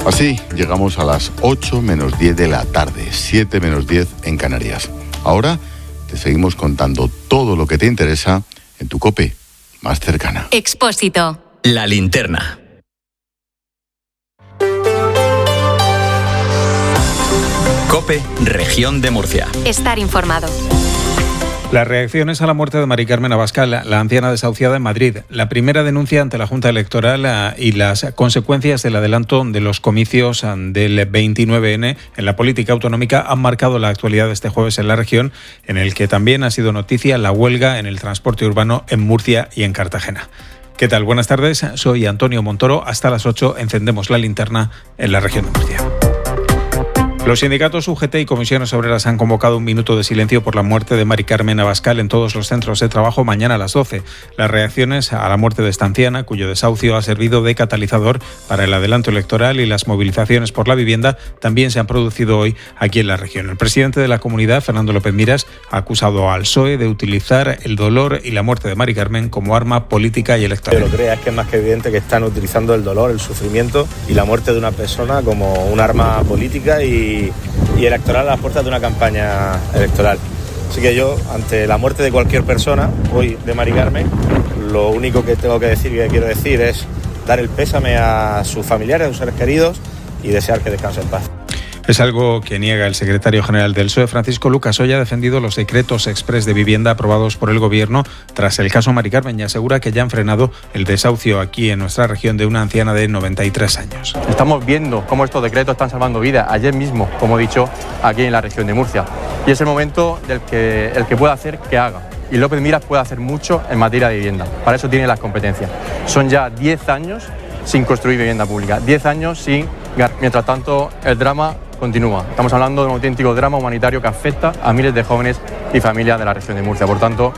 Así llegamos a las 8 menos 10 de la tarde, 7 menos 10 en Canarias. Ahora te seguimos contando todo lo que te interesa en tu COPE más cercana. Expósito. La linterna. COPE, Región de Murcia. Estar informado. Las reacciones a la muerte de Mari Carmen Abascal, la anciana desahuciada en Madrid. La primera denuncia ante la Junta Electoral y las consecuencias del adelanto de los comicios del 29N en la política autonómica han marcado la actualidad de este jueves en la región, en el que también ha sido noticia la huelga en el transporte urbano en Murcia y en Cartagena. ¿Qué tal? Buenas tardes, soy Antonio Montoro. Hasta las 8 encendemos la linterna en la región de Murcia. Los sindicatos UGT y comisiones obreras han convocado un minuto de silencio por la muerte de Mari Carmen Abascal en todos los centros de trabajo mañana a las 12. Las reacciones a la muerte de esta anciana, cuyo desahucio ha servido de catalizador para el adelanto electoral, y las movilizaciones por la vivienda también se han producido hoy aquí en la región. El presidente de la comunidad, Fernando López Miras, ha acusado al PSOE de utilizar el dolor y la muerte de Mari Carmen como arma política y electoral. Yo lo creo, es que es más que evidente que están utilizando el dolor, el sufrimiento y la muerte de una persona como un arma política y electoral a las puertas de una campaña electoral. Así que yo, ante la muerte de cualquier persona, hoy de Mari Carmen, lo único que tengo que decir y que quiero decir es dar el pésame a sus familiares, a sus seres queridos y desear que descanse en paz. Es algo que niega el secretario general del PSOE, Francisco Lucas. Hoy ha defendido los decretos exprés de vivienda aprobados por el Gobierno tras el caso Mari Carmen y asegura que ya han frenado el desahucio aquí en nuestra región de una anciana de 93 años. Estamos viendo cómo estos decretos están salvando vidas. Ayer mismo, como he dicho, aquí en la región de Murcia. Y es el momento del que el que pueda hacer, que haga. Y López Miras puede hacer mucho en materia de vivienda. Para eso tiene las competencias. Son ya 10 años sin construir vivienda pública. 10 años sin... Mientras tanto, el drama continúa. Estamos hablando de un auténtico drama humanitario que afecta a miles de jóvenes y familias de la región de Murcia. Por tanto...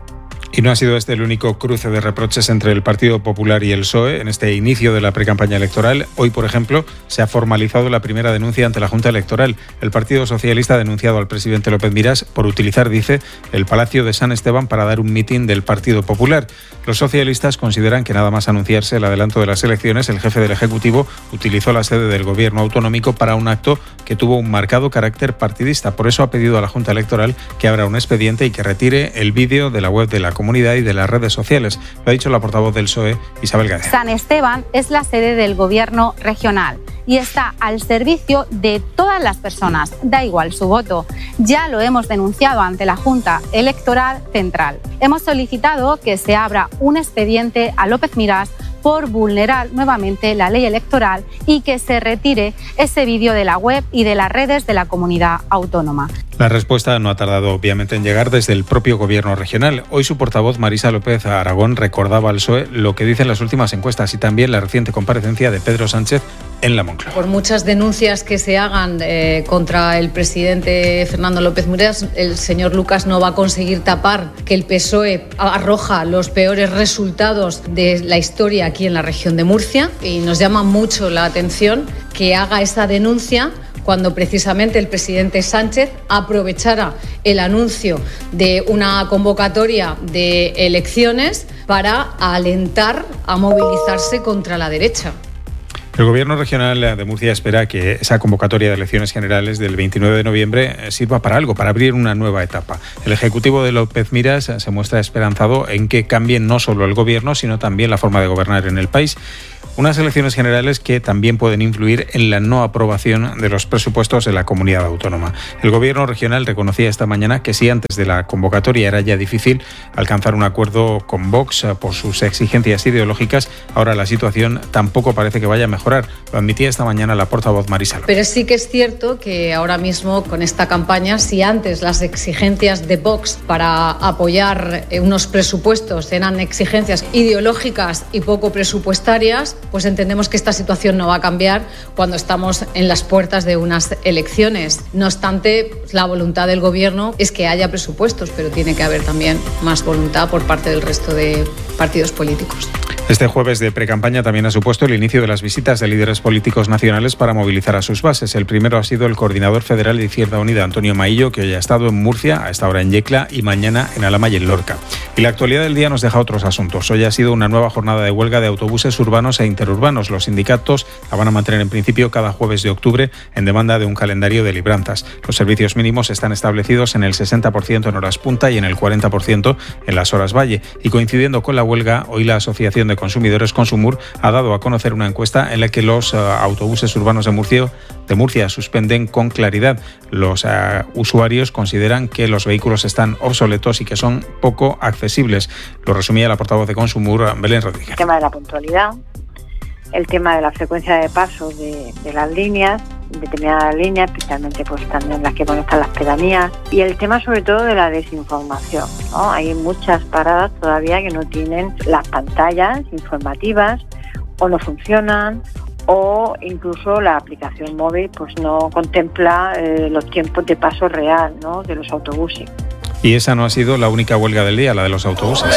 Y no ha sido este el único cruce de reproches entre el Partido Popular y el PSOE en este inicio de la precampaña electoral. Hoy, por ejemplo, se ha formalizado la primera denuncia ante la Junta Electoral. El Partido Socialista ha denunciado al presidente López Miras por utilizar, dice, el Palacio de San Esteban para dar un mitin del Partido Popular. Los socialistas consideran que nada más anunciarse el adelanto de las elecciones, el jefe del Ejecutivo utilizó la sede del Gobierno autonómico para un acto que tuvo un marcado carácter partidista. Por eso ha pedido a la Junta Electoral que abra un expediente y que retire el vídeo de la web de la comunidad y de las redes sociales. Lo ha dicho la portavoz del PSOE, Isabel Gadea. San Esteban es la sede del Gobierno regional y está al servicio de todas las personas, da igual su voto. Ya lo hemos denunciado ante la Junta Electoral Central. Hemos solicitado que se abra un expediente a López Miras por vulnerar nuevamente la ley electoral y que se retire ese vídeo de la web y de las redes de la comunidad autónoma. La respuesta no ha tardado obviamente en llegar desde el propio Gobierno regional. Hoy su portavoz Marisa López Aragón recordaba al PSOE lo que dicen las últimas encuestas y también la reciente comparecencia de Pedro Sánchez en la Moncloa. Por muchas denuncias que se hagan contra el presidente Fernando López Miras, el señor Lucas no va a conseguir tapar que el PSOE arroja los peores resultados de la historia aquí en la región de Murcia, y nos llama mucho la atención que haga esa denuncia cuando precisamente el presidente Sánchez aprovechara el anuncio de una convocatoria de elecciones para alentar a movilizarse contra la derecha. El Gobierno regional de Murcia espera que esa convocatoria de elecciones generales del 29 de noviembre sirva para algo, para abrir una nueva etapa. El Ejecutivo de López Miras se muestra esperanzado en que cambie no solo el Gobierno, sino también la forma de gobernar en el país. Unas elecciones generales que también pueden influir en la no aprobación de los presupuestos de la comunidad autónoma. El Gobierno regional reconocía esta mañana que si antes de la convocatoria era ya difícil alcanzar un acuerdo con Vox por sus exigencias ideológicas, ahora la situación tampoco parece que vaya a mejorar. Lo admitía esta mañana la portavoz Marisa López. Pero sí que es cierto que ahora mismo con esta campaña, si antes las exigencias de Vox para apoyar unos presupuestos eran exigencias ideológicas y poco presupuestarias, pues entendemos que esta situación no va a cambiar cuando estamos en las puertas de unas elecciones. No obstante, la voluntad del Gobierno es que haya presupuestos, pero tiene que haber también más voluntad por parte del resto de partidos políticos. Este jueves de precampaña también ha supuesto el inicio de las visitas de líderes políticos nacionales para movilizar a sus bases. El primero ha sido el coordinador federal de Izquierda Unida, Antonio Maillo, que hoy ha estado en Murcia, a esta hora en Yecla y mañana en Alhama y en Lorca. Y la actualidad del día nos deja otros asuntos. Hoy ha sido una nueva jornada de huelga de autobuses urbanos e interurbanos. Los sindicatos la van a mantener en principio cada jueves de octubre en demanda de un calendario de libranzas. Los servicios mínimos están establecidos en el 60% en horas punta y en el 40% en las horas valle. Y coincidiendo con la huelga, hoy la Asociación de Consumidores Consumur ha dado a conocer una encuesta en la que los autobuses urbanos de Murcia suspenden con claridad. Los usuarios consideran que los vehículos están obsoletos y que son poco accesibles. Lo resumía la portavoz de Consumur, Belén Rodríguez. El tema de la puntualidad, el tema de la frecuencia de paso de las líneas, determinadas líneas, especialmente pues también las que conectan las pedanías, y el tema sobre todo de la desinformación, ¿no? Hay muchas paradas todavía que no tienen las pantallas informativas o no funcionan, o incluso la aplicación móvil pues no contempla los tiempos de paso real, ¿no?, de los autobuses. Y esa no ha sido la única huelga del día, la de los autobuses.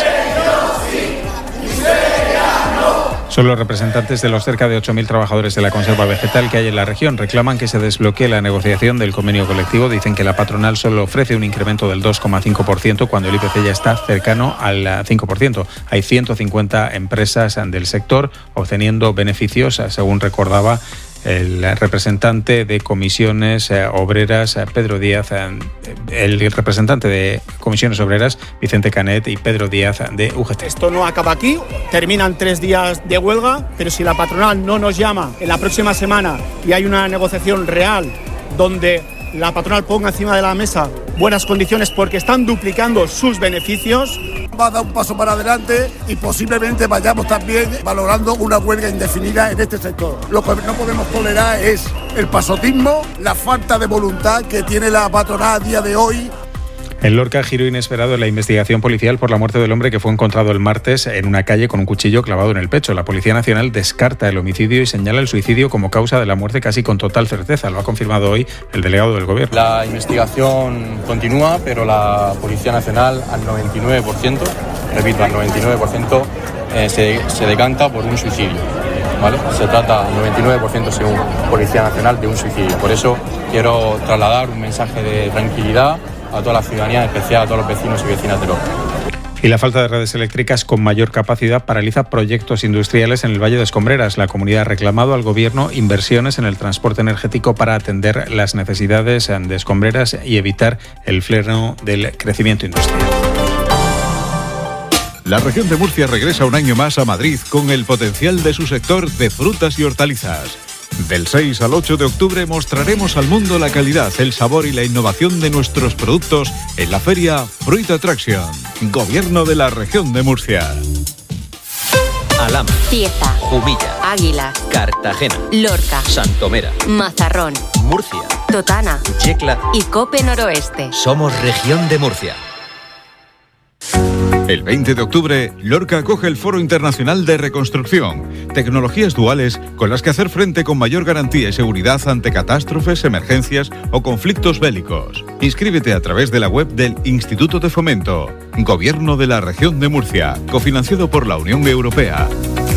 Son los representantes de los cerca de 8.000 trabajadores de la conserva vegetal que hay en la región. Reclaman que se desbloquee la negociación del convenio colectivo. Dicen que la patronal solo ofrece un incremento del 2,5% cuando el IPC ya está cercano al 5%. Hay 150 empresas del sector obteniendo beneficios, según recordaba el representante de comisiones obreras, Pedro Díaz, el representante de comisiones obreras, Vicente Canet, y Pedro Díaz de UGT. Esto no acaba aquí, terminan 3 días de huelga, pero si la patronal no nos llama en la próxima semana y hay una negociación real donde la patronal ponga encima de la mesa buenas condiciones porque están duplicando sus beneficios, va a dar un paso para adelante y posiblemente vayamos también valorando una huelga indefinida en este sector. Lo que no podemos tolerar es el pasotismo, la falta de voluntad que tiene la patronal a día de hoy. En Lorca, giro inesperado en la investigación policial por la muerte del hombre que fue encontrado el martes en una calle con un cuchillo clavado en el pecho. La Policía Nacional descarta el homicidio y señala el suicidio como causa de la muerte casi con total certeza. Lo ha confirmado hoy el delegado del Gobierno. La investigación continúa, pero la Policía Nacional al 99%, repito, al 99% se decanta por un suicidio, ¿vale? Se trata al 99% según Policía Nacional de un suicidio. Por eso quiero trasladar un mensaje de tranquilidad a toda la ciudadanía, en especial a todos los vecinos y vecinas de Lorca. Y la falta de redes eléctricas con mayor capacidad paraliza proyectos industriales en el Valle de Escombreras. La comunidad ha reclamado al Gobierno inversiones en el transporte energético para atender las necesidades de Escombreras y evitar el freno del crecimiento industrial. La región de Murcia regresa un año más a Madrid con el potencial de su sector de frutas y hortalizas. Del 6 al 8 de octubre mostraremos al mundo la calidad, el sabor y la innovación de nuestros productos en la feria Fruit Attraction. Gobierno de la región de Murcia. Alhama, Cieza, Jumilla, Águilas, Cartagena, Lorca, Santomera, Mazarrón, Murcia, Totana Yecla y Cope Noroeste. Somos región de Murcia. El 20 de octubre, Lorca acoge el Foro Internacional de Reconstrucción, tecnologías duales con las que hacer frente con mayor garantía y seguridad ante catástrofes, emergencias o conflictos bélicos. Inscríbete a través de la web del Instituto de Fomento, Gobierno de la Región de Murcia, cofinanciado por la Unión Europea.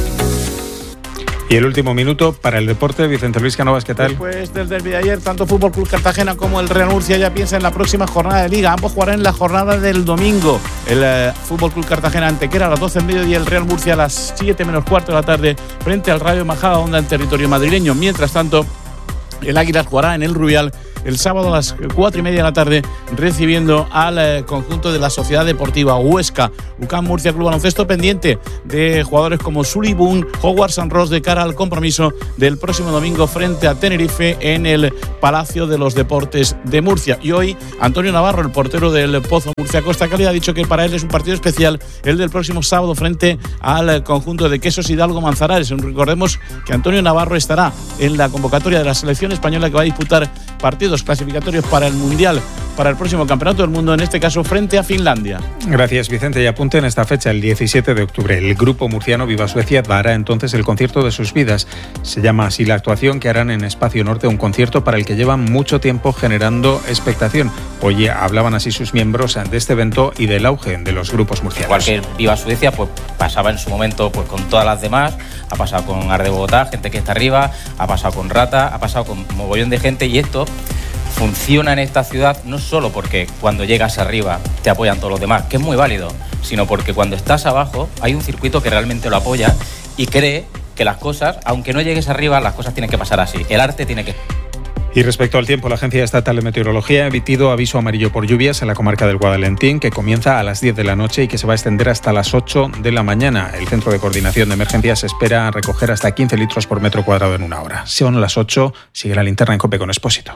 Y el último minuto para el deporte, Vicente Luis Cánovas, ¿qué tal? Después del derbi de ayer, tanto Fútbol Club Cartagena como el Real Murcia ya piensan en la próxima jornada de Liga. Ambos jugarán en la jornada del domingo. El Fútbol Club Cartagena Antequera a las 12 del mediodía y el Real Murcia a las 7 menos cuarto de la tarde frente al Rayo Majadahonda en territorio madrileño. Mientras tanto, el Águilas jugará en el Rubial el sábado a las 4:30 de la tarde recibiendo al conjunto de la Sociedad Deportiva Huesca. UCAM Murcia Club Baloncesto pendiente de jugadores como Sully Boone, Howard San Ross de cara al compromiso del próximo domingo frente a Tenerife en el Palacio de los Deportes de Murcia. Y hoy Antonio Navarro, el portero del Pozo Murcia Costa Cálida, ha dicho que para él es un partido especial el del próximo sábado frente al conjunto de Quesos Hidalgo Manzanares. Recordemos que Antonio Navarro estará en la convocatoria de la selección española que va a disputar partidos partidos clasificatorios para el Mundial, para el próximo Campeonato del Mundo, en este caso frente a Finlandia. Gracias, Vicente. Y apunte en esta fecha, el 17 de octubre. El grupo murciano Viva Suecia dará entonces el concierto de sus vidas. Se llama así la actuación que harán en Espacio Norte, un concierto para el que llevan mucho tiempo generando expectación. Hoy hablaban así sus miembros de este evento y del auge de los grupos murcianos. Igual que Viva Suecia, pues pasaba en su momento pues con todas las demás, ha pasado con Arde Bogotá, gente que está arriba, ha pasado con Rata, ha pasado con mogollón de gente, y esto funciona en esta ciudad no solo porque cuando llegas arriba te apoyan todos los demás, que es muy válido, sino porque cuando estás abajo hay un circuito que realmente lo apoya y cree que las cosas, aunque no llegues arriba, las cosas tienen que pasar así. El arte tiene que... Y respecto al tiempo, la Agencia Estatal de Meteorología ha emitido aviso amarillo por lluvias en la comarca del Guadalentín, que comienza a las 10 de la noche y que se va a extender hasta las 8 de la mañana. El Centro de Coordinación de Emergencias espera recoger hasta 15 litros por metro cuadrado en una hora. Son las 8, sigue la linterna en COPE con Expósito.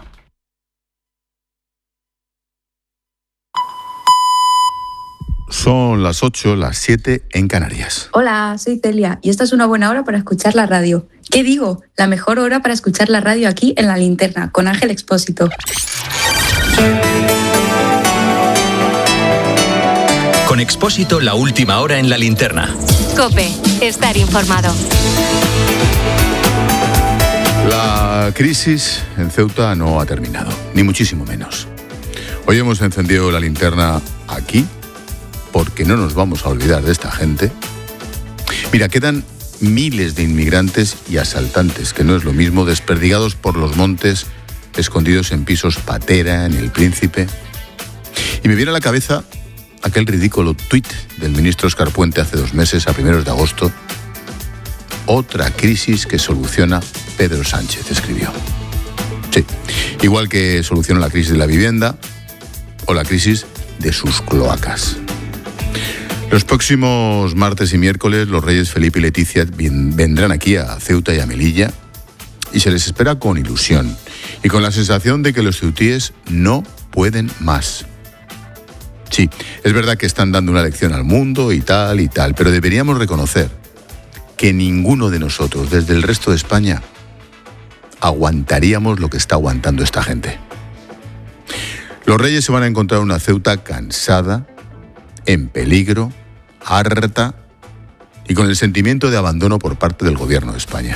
Son las 8, las 7 en Canarias. Hola, soy Celia y esta es una buena hora para escuchar la radio. ¿Qué digo? La mejor hora para escuchar la radio aquí en La Linterna, con Ángel Expósito. Con Expósito, la última hora en La Linterna. COPE, estar informado. La crisis en Ceuta no ha terminado, ni muchísimo menos. Hoy hemos encendido la linterna aquí, porque no nos vamos a olvidar de esta gente. Mira, quedan miles de inmigrantes y asaltantes, que no es lo mismo, desperdigados por los montes, escondidos en pisos patera, en El Príncipe. Y me viene a la cabeza aquel ridículo tuit del ministro Óscar Puente hace 2 meses, a primeros de agosto. Otra crisis que soluciona Pedro Sánchez, escribió. Sí, igual que soluciona la crisis de la vivienda o la crisis de sus cloacas. Los próximos martes y miércoles los reyes Felipe y Leticia vendrán aquí a Ceuta y a Melilla y se les espera con ilusión y con la sensación de que los ceutíes no pueden más. Sí, es verdad que están dando una lección al mundo y tal, pero deberíamos reconocer que ninguno de nosotros, desde el resto de España, aguantaríamos lo que está aguantando esta gente. Los reyes se van a encontrar una Ceuta cansada, en peligro, harta y con el sentimiento de abandono por parte del gobierno de España.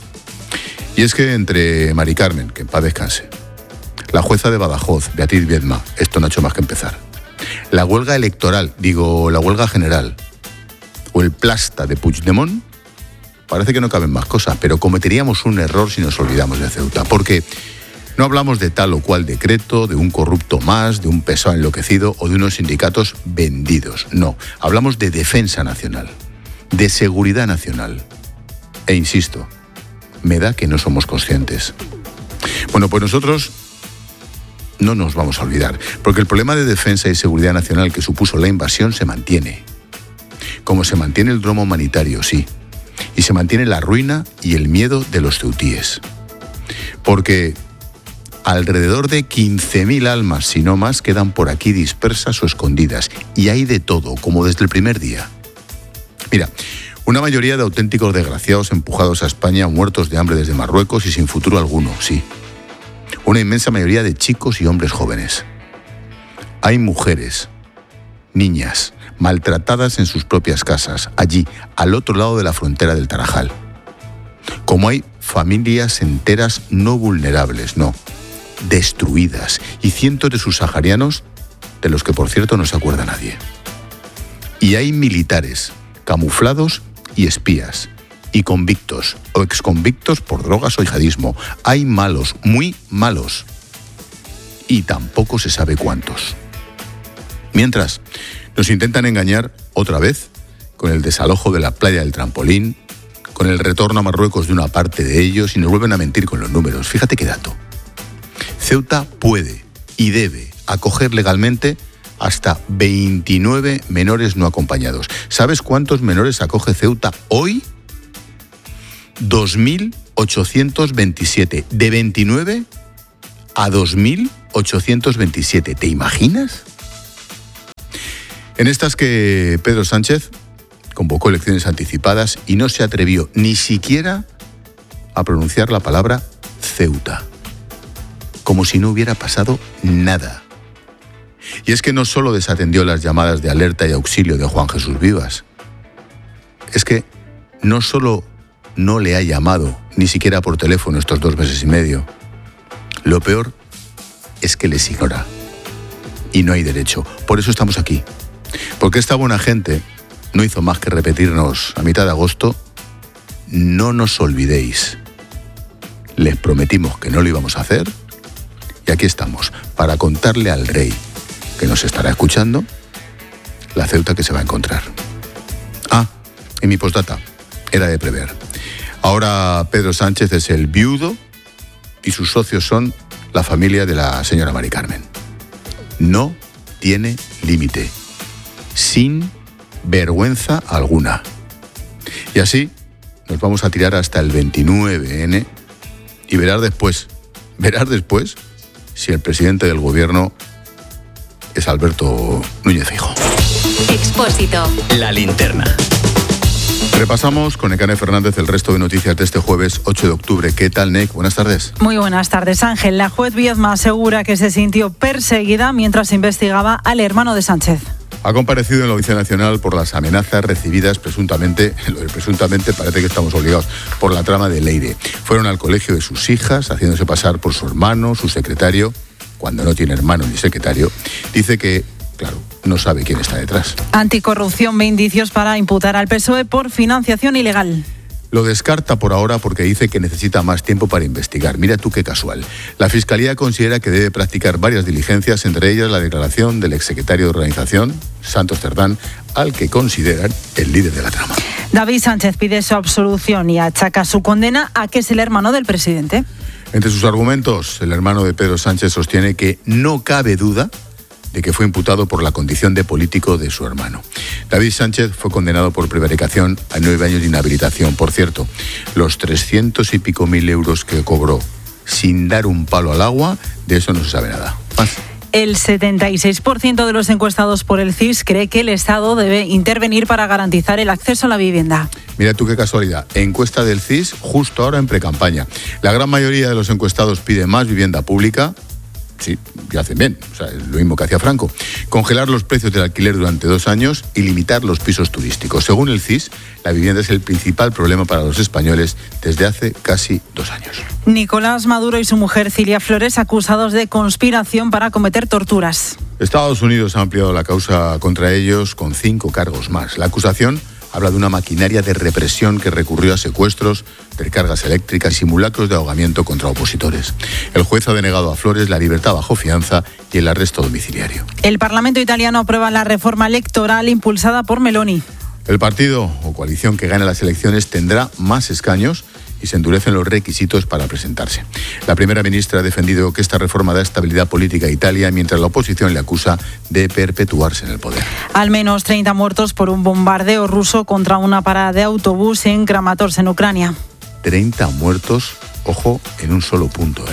Y es que entre Mari Carmen, que en paz descanse, la jueza de Badajoz, Beatriz Viedma, esto no ha hecho más que empezar, la huelga electoral, la huelga general, o el plasta de Puigdemont, parece que no caben más cosas, pero cometeríamos un error si nos olvidamos de Ceuta, porque no hablamos de tal o cual decreto, de un corrupto más, de un pesado enloquecido o de unos sindicatos vendidos. No, hablamos de defensa nacional, de seguridad nacional. E insisto, me da que no somos conscientes. Bueno, pues nosotros no nos vamos a olvidar, porque el problema de defensa y seguridad nacional que supuso la invasión se mantiene. Como se mantiene el drama humanitario, sí. Y se mantiene la ruina y el miedo de los ceutíes. Porque alrededor de 15.000 almas, si no más, quedan por aquí dispersas o escondidas. Y hay de todo, como desde el primer día. Mira, una mayoría de auténticos desgraciados empujados a España, muertos de hambre desde Marruecos y sin futuro alguno, sí. Una inmensa mayoría de chicos y hombres jóvenes. Hay mujeres, niñas, maltratadas en sus propias casas, allí, al otro lado de la frontera del Tarajal. Como hay familias enteras no vulnerables, no, destruidas, y cientos de subsaharianos, de los que por cierto no se acuerda nadie. Y hay militares, camuflados y espías, y convictos o exconvictos por drogas o yihadismo. Hay malos, muy malos, y tampoco se sabe cuántos. Mientras, nos intentan engañar otra vez con el desalojo de la playa del Trampolín, con el retorno a Marruecos de una parte de ellos, y nos vuelven a mentir con los números. Fíjate qué dato. Ceuta puede y debe acoger legalmente hasta 29 menores no acompañados. ¿Sabes cuántos menores acoge Ceuta hoy? 2.827. De 29 a 2.827. ¿Te imaginas? En estas que Pedro Sánchez convocó elecciones anticipadas y no se atrevió ni siquiera a pronunciar la palabra Ceuta. como si no hubiera pasado nada. Y es que no solo desatendió las llamadas de alerta y auxilio de Juan Jesús Vivas, es que no solo no le ha llamado, ni siquiera por teléfono estos 2 meses y medio, lo peor es que les ignora. Y no hay derecho. Por eso estamos aquí. Porque esta buena gente no hizo más que repetirnos a mitad de agosto: no nos olvidéis. Les prometimos que no lo íbamos a hacer y aquí estamos para contarle al rey, que nos estará escuchando, la Ceuta que se va a encontrar. En mi postdata era de prever. Ahora Pedro Sánchez es el viudo y sus socios son la familia de la señora Mari Carmen. No tiene límite, sin vergüenza alguna. Y así nos vamos a tirar hasta el 29N y verás después si el presidente del gobierno es Alberto Núñez Feijóo. Expósito. La linterna. Repasamos con Nekane Fernández el resto de noticias de este jueves 8 de octubre. ¿Qué tal, Nek? Buenas tardes. Muy buenas tardes, Ángel. La juez Viedma asegura que se sintió perseguida mientras investigaba al hermano de Sánchez. Ha comparecido en la Audiencia Nacional por las amenazas recibidas presuntamente, lo de presuntamente parece que estamos obligados, por la trama de Leire. Fueron al colegio de sus hijas, haciéndose pasar por su hermano, su secretario, cuando no tiene hermano ni secretario. Dice que, claro, no sabe quién está detrás. Anticorrupción ve indicios para imputar al PSOE por financiación ilegal. Lo descarta por ahora porque dice que necesita más tiempo para investigar. Mira tú qué casual. La Fiscalía considera que debe practicar varias diligencias, entre ellas la declaración del exsecretario de Organización, Santos Cerdán, al que consideran el líder de la trama. David Sánchez pide su absolución y achaca su condena a que es el hermano del presidente. Entre sus argumentos, el hermano de Pedro Sánchez sostiene que no cabe duda de que fue imputado por la condición de político de su hermano. David Sánchez fue condenado por prevaricación a 9 años de inhabilitación. Por cierto, los 300 y pico mil euros que cobró sin dar un palo al agua, de eso no se sabe nada. El 76% de los encuestados por el CIS cree que el Estado debe intervenir para garantizar el acceso a la vivienda. Mira tú qué casualidad. Encuesta del CIS justo ahora en precampaña. La gran mayoría de los encuestados pide más vivienda pública. Sí, ya hacen bien, o sea, es lo mismo que hacía Franco. Congelar los precios del alquiler durante 2 años y limitar los pisos turísticos. Según el CIS, la vivienda es el principal problema para los españoles desde hace casi 2 años. Nicolás Maduro y su mujer Cilia Flores acusados de conspiración para cometer torturas. Estados Unidos ha ampliado la causa contra ellos con 5 cargos más. La acusación habla de una maquinaria de represión que recurrió a secuestros, descargas eléctricas y simulacros de ahogamiento contra opositores. El juez ha denegado a Flores la libertad bajo fianza y el arresto domiciliario. El Parlamento italiano aprueba la reforma electoral impulsada por Meloni. El partido o coalición que gane las elecciones tendrá más escaños y se endurecen los requisitos para presentarse. La primera ministra ha defendido que esta reforma da estabilidad política a Italia, mientras la oposición le acusa de perpetuarse en el poder. Al menos 30 muertos por un bombardeo ruso contra una parada de autobús en Kramatorsk, en Ucrania. 30 muertos, ojo, en un solo punto,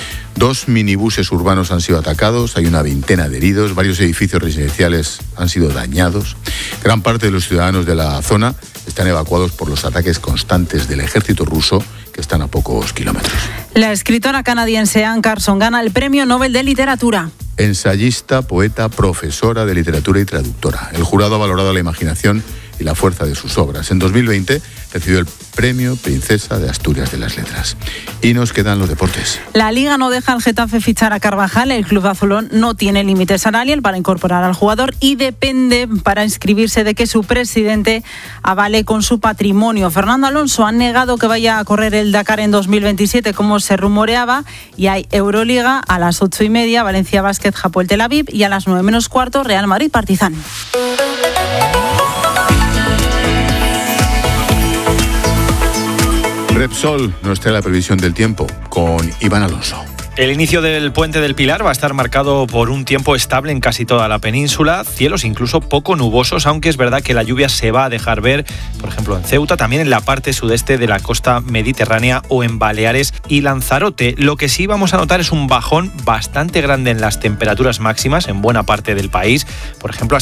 2 minibuses urbanos han sido atacados, hay una veintena de heridos, varios edificios residenciales han sido dañados. Gran parte de los ciudadanos de la zona están evacuados por los ataques constantes del ejército ruso, que están a pocos kilómetros. La escritora canadiense Anne Carson gana el Premio Nobel de Literatura. Ensayista, poeta, profesora de literatura y traductora. El jurado ha valorado la imaginación y la fuerza de sus obras. En 2020 recibió el Premio Princesa de Asturias de las Letras. Y nos quedan los deportes. La Liga no deja al Getafe fichar a Carvajal. El club azulón no tiene límite salarial para incorporar al jugador y depende para inscribirse de que su presidente avale con su patrimonio. Fernando Alonso ha negado que vaya a correr el Dakar en 2027 como se rumoreaba, y hay Euroliga a las 8:30, Valencia Basket, Hapoel Tel Aviv, y a las 9 menos cuarto, Real Madrid Partizan. Repsol nos trae la previsión del tiempo con Iván Alonso. El inicio del Puente del Pilar va a estar marcado por un tiempo estable en casi toda la península, cielos incluso poco nubosos, aunque es verdad que la lluvia se va a dejar ver, por ejemplo en Ceuta, también en la parte sudeste de la costa mediterránea o en Baleares y Lanzarote. Lo que sí vamos a notar es un bajón bastante grande en las temperaturas máximas en buena parte del país, por ejemplo hasta